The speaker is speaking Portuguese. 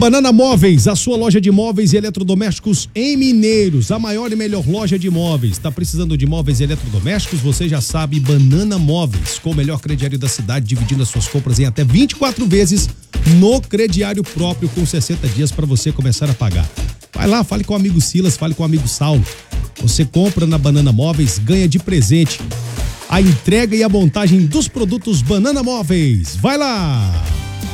Banana Móveis, a sua loja de móveis e eletrodomésticos em Mineiros, a maior e melhor loja de móveis. Tá precisando de móveis e eletrodomésticos? Você já sabe, Banana Móveis, com o melhor crediário da cidade, dividindo as suas compras em até 24 vezes no crediário próprio, com 60 dias para você começar a pagar. Vai lá, fale com o amigo Silas, fale com o amigo Saulo. Você compra na Banana Móveis, ganha de presente a entrega e a montagem dos produtos Banana Móveis. Vai lá!